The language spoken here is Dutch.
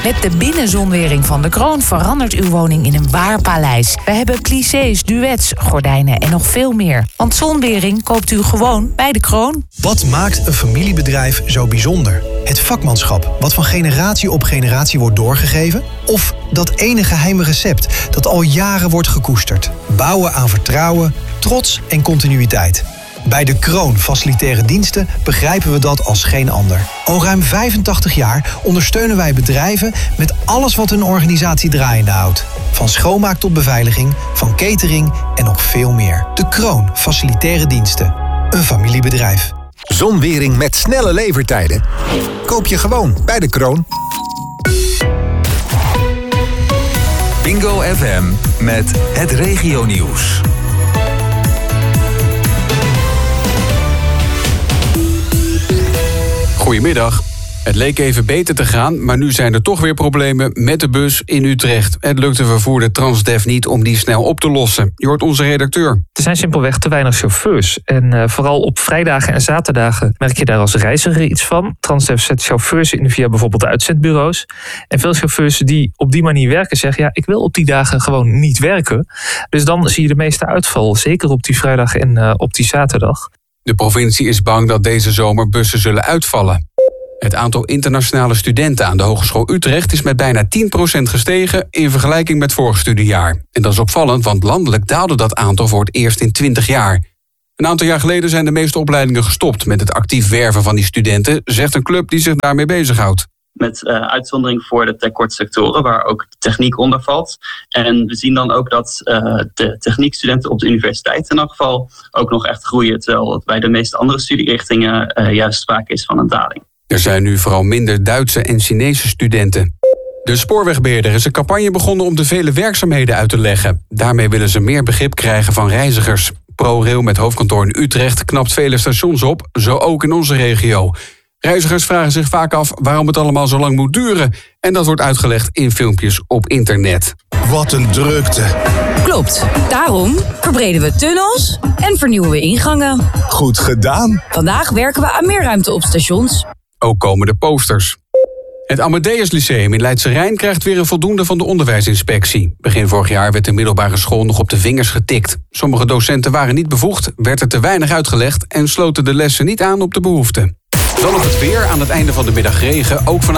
Met de binnenzonwering van de Kroon verandert uw woning in een waar paleis. We hebben plissés, duets, gordijnen en nog veel meer. Want zonwering koopt u gewoon bij de Kroon. Wat maakt een familiebedrijf zo bijzonder? Het vakmanschap, wat van generatie op generatie wordt doorgegeven? Of dat ene geheime recept dat al jaren wordt gekoesterd? Bouwen aan vertrouwen, trots en continuïteit. Bij de Kroon Facilitaire Diensten begrijpen we dat als geen ander. Al ruim 85 jaar ondersteunen wij bedrijven met alles wat hun organisatie draaiende houdt. Van schoonmaak tot beveiliging, van catering en nog veel meer. De Kroon Facilitaire Diensten. Een familiebedrijf. Zonwering met snelle levertijden? Koop je gewoon bij de Kroon. Bingo FM met het regionieuws. Goedemiddag. Het leek even beter te gaan, maar nu zijn er toch weer problemen met de bus in Utrecht. Het lukte vervoerder Transdev niet om die snel op te lossen. Je hoort onze redacteur. Er zijn simpelweg te weinig chauffeurs. En vooral op vrijdagen en zaterdagen merk je daar als reiziger iets van. Transdev zet chauffeurs in via bijvoorbeeld de uitzendbureaus. En veel chauffeurs die op die manier werken zeggen, ja, ik wil op die dagen gewoon niet werken. Dus dan zie je de meeste uitval, zeker op die vrijdag en op die zaterdag. De provincie is bang dat deze zomer bussen zullen uitvallen. Het aantal internationale studenten aan de Hogeschool Utrecht is met bijna 10% gestegen in vergelijking met vorig studiejaar. En dat is opvallend, want landelijk daalde dat aantal voor het eerst in 20 jaar. Een aantal jaar geleden zijn de meeste opleidingen gestopt met het actief werven van die studenten, zegt een club die zich daarmee bezighoudt. Met uitzondering voor de tekortsectoren, waar ook techniek onder valt. En we zien dan ook dat de techniekstudenten op de universiteit in elk geval ook nog echt groeien, terwijl het bij de meeste andere studierichtingen juist sprake is van een daling. Er zijn nu vooral minder Duitse en Chinese studenten. De spoorwegbeheerder is een campagne begonnen om de vele werkzaamheden uit te leggen. Daarmee willen ze meer begrip krijgen van reizigers. ProRail met hoofdkantoor in Utrecht knapt vele stations op, zo ook in onze regio. Reizigers vragen zich vaak af waarom het allemaal zo lang moet duren. En dat wordt uitgelegd in filmpjes op internet. Wat een drukte. Klopt. Daarom verbreden we tunnels en vernieuwen we ingangen. Goed gedaan. Vandaag werken we aan meer ruimte op stations. Ook komen de posters. Het Amadeus Lyceum in Leidse Rijn krijgt weer een voldoende van de onderwijsinspectie. Begin vorig jaar werd de middelbare school nog op de vingers getikt. Sommige docenten waren niet bevoegd, werd er te weinig uitgelegd en sloten de lessen niet aan op de behoeften. Dan nog het weer, aan het einde van de middag regen, ook vanavond.